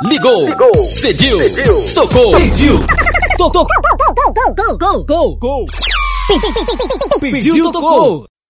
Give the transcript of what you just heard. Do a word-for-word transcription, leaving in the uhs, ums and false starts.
Ligou. Ligou. Pediu. Pediu. Tocou. Pediu. Tocou. Go, go, go, go, go, go. Pediu, tocou.